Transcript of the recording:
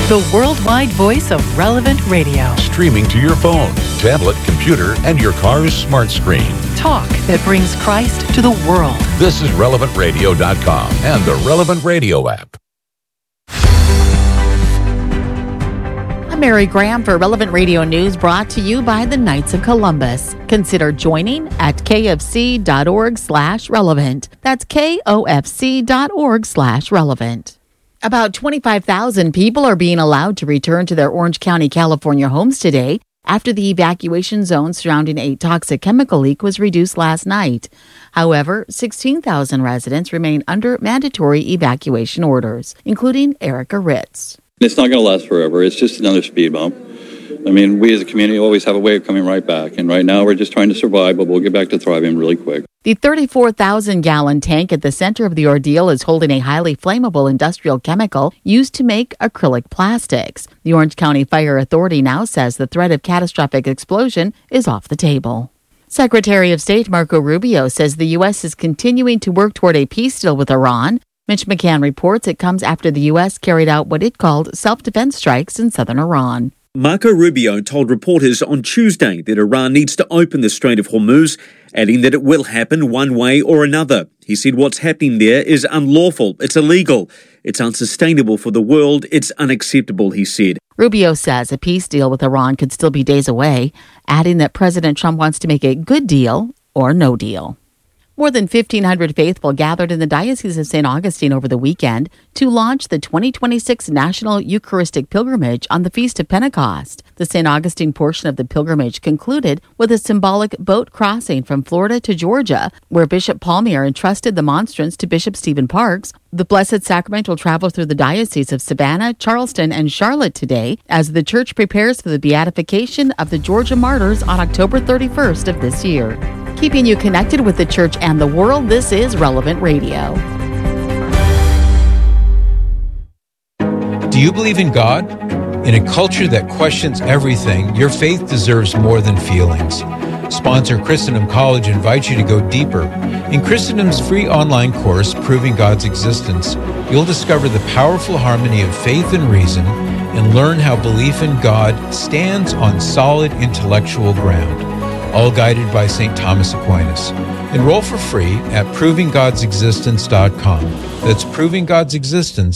the worldwide voice of Relevant Radio. Streaming to your phone, tablet, computer, and your car's smart screen. Talk that brings Christ to the world. This is RelevantRadio.com and the Relevant Radio app. I'm Mary Graham for Relevant Radio News, brought to you by the Knights of Columbus. Consider joining at kfc.org/relevant. That's kofc.org/relevant. About 25,000 people are being allowed to return to their Orange County, California homes today after the evacuation zone surrounding a toxic chemical leak was reduced last night. However, 16,000 residents remain under mandatory evacuation orders, including Erica Ritz. It's not going to last forever. It's just another speed bump. I mean, we as a community always have a way of coming right back. And right now we're just trying to survive, but we'll get back to thriving really quick. The 34,000-gallon tank at the center of the ordeal is holding a highly flammable industrial chemical used to make acrylic plastics. The Orange County Fire Authority now says the threat of catastrophic explosion is off the table. Secretary of State Marco Rubio says the U.S. is continuing to work toward a peace deal with Iran. Mitch McCann reports it comes after the U.S. carried out what it called self-defense strikes in southern Iran. Marco Rubio told reporters on Tuesday that Iran needs to open the Strait of Hormuz, adding that it will happen one way or another. He said what's happening there is unlawful, it's illegal, it's unsustainable for the world, it's unacceptable, he said. Rubio says a peace deal with Iran could still be days away, adding that President Trump wants to make a good deal or no deal. More than 1,500 faithful gathered in the Diocese of St. Augustine over the weekend to launch the 2026 National Eucharistic Pilgrimage on the Feast of Pentecost. The St. Augustine portion of the pilgrimage concluded with a symbolic boat crossing from Florida to Georgia, where Bishop Palmier entrusted the monstrance to Bishop Stephen Parks. The Blessed Sacrament will travel through the Diocese of Savannah, Charleston, and Charlotte today as the Church prepares for the beatification of the Georgia martyrs on October 31st of this year. Keeping you connected with the Church and the world, this is Relevant Radio. Do you believe in God? In a culture that questions everything, your faith deserves more than feelings. Sponsor Christendom College invites you to go deeper. In Christendom's free online course, Proving God's Existence, you'll discover the powerful harmony of faith and reason and learn how belief in God stands on solid intellectual ground. All guided by St. Thomas Aquinas. Enroll for free at provinggodsexistence.com. That's provinggodsexistence.com.